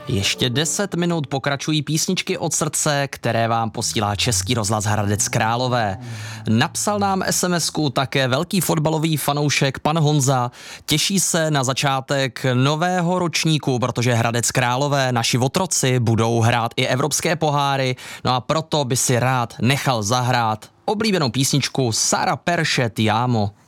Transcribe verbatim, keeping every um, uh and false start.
Ještě deset minut pokračují písničky od srdce, které vám posílá Český rozhlas Hradec Králové. Napsal nám es em esku také velký fotbalový fanoušek pan Honza. Těší se na začátek nového ročníku, protože Hradec Králové, naši otroci, budou hrát i evropské poháry, no a proto by si rád nechal zahrát oblíbenou písničku Sara Persce Ti amo.